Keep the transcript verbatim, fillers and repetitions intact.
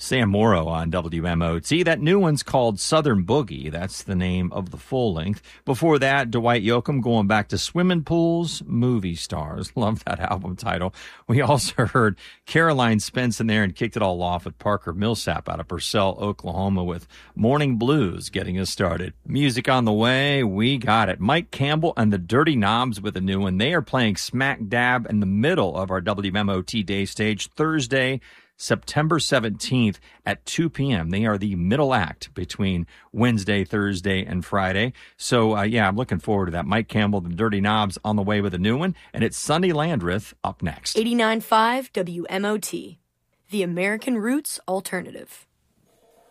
Sam Morrow on W M O T. That new one's called Southern Boogie. That's the name of the full length. Before that, Dwight Yoakam going back to Swimming Pools, Movie Stars. Love that album title. We also heard Caroline Spence in there and kicked it all off with Parker Millsap out of Purcell, Oklahoma with Morning Blues getting us started. Music on the way. We got it. Mike Campbell and the Dirty Knobs with a new one. They are playing smack dab in the middle of our W M O T Day Stage Thursday, September seventeenth at two p.m. They are the middle act between Wednesday, Thursday, and Friday. So, uh, yeah, I'm looking forward to that. Mike Campbell, the Dirty Knobs on the way with a new one. And it's Sunday Landreth up next. eighty-nine point five W M O T, the American Roots Alternative.